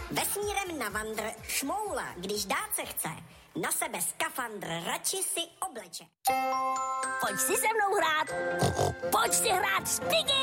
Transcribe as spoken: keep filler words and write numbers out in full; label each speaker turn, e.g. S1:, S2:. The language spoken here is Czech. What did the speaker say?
S1: Vesmírem na vandr šmoula, když dát se chce, na sebe skafandr radši si obleče.
S2: Pojď si se mnou hrát. Pojď si hrát s Piggy.